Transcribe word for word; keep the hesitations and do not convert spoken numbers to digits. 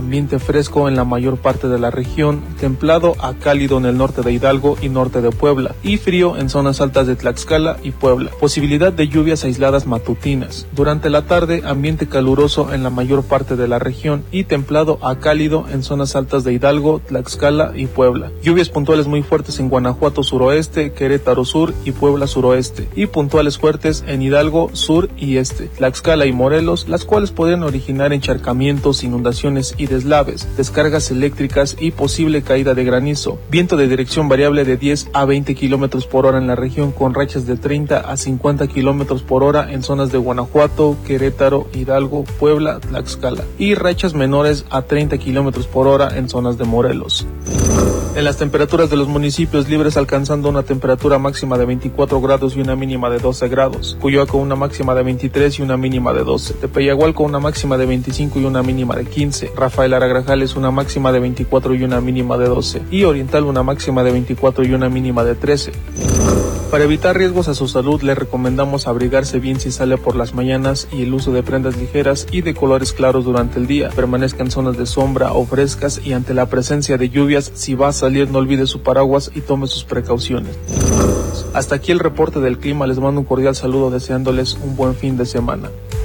ambiente fresco en la mayor parte de la región, templado a cálido en el norte de Hidalgo y norte de Puebla, y frío en zonas altas de Tlaxcala y Puebla. Posibilidad de lluvias aisladas matutinas. Durante la tarde, ambiente caluroso en la mayor parte de la región y templado a cálido en zonas altas de Hidalgo, Tlaxcala y Puebla. Lluvias puntuales muy fuertes en Guanajuato suroeste, Querétaro sur y Puebla suroeste, y puntuales fuertes en Hidalgo sur y este, Tlaxcala y Morelos, las cuales podrían originar encharcamientos, inundaciones y deslaves, descargas eléctricas y posible caída de granizo. Viento de dirección variable de diez a veinte kilómetros por hora en la región, con rachas de treinta a cincuenta kilómetros por hora en zonas de Guanajuato, Querétaro, Hidalgo, Puebla, Tlaxcala, y rachas menores a treinta kilómetros por hora en zonas de Morelos. En las temperaturas de los municipios libres, alcanzando una temperatura máxima de veinticuatro grados y una mínima de doce grados. Cuyoa con una máxima de veintitrés y una mínima de doce. Tepeyagual con una máxima de veinticinco y una mínima de quince. Rafael Aragrajales una máxima de veinticuatro y una mínima de doce. Y Oriental una máxima de veinticuatro y una mínima de trece. Para evitar riesgos a su salud, le recomendamos abrigarse bien si sale por las mañanas y el uso de prendas ligeras y de colores claros durante el día. Permanezca en zonas de sombra o frescas, y ante la presencia de lluvias, si va a salir no olvide su paraguas y tome sus precauciones. Hasta aquí el reporte del clima. Les mando un cordial saludo deseándoles un buen fin de semana.